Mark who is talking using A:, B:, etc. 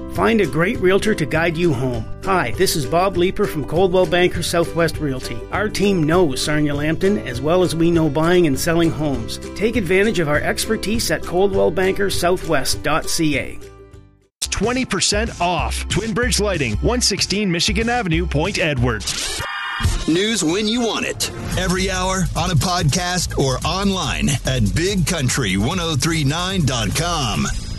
A: Find a great realtor to guide you home. Hi, this is Bob Leeper from Coldwell Banker Southwest Realty. Our team knows Sarnia Lambton as well as we know buying and selling homes. Take advantage of our expertise at coldwellbankersouthwest.ca.
B: 20% off. Twin Bridge Lighting, 116 Michigan Avenue, Point Edward.
C: News when you want it. Every hour, on a podcast, or online at bigcountry1039.com.